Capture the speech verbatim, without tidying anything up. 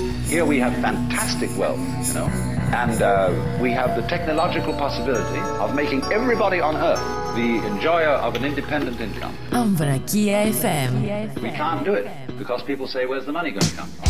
Here we have fantastic wealth, you know, and uh, we have the technological possibility of making everybody on earth the enjoyer of an independent income. Ambrakia F M. We can't do it because people say, where's the money going to come from?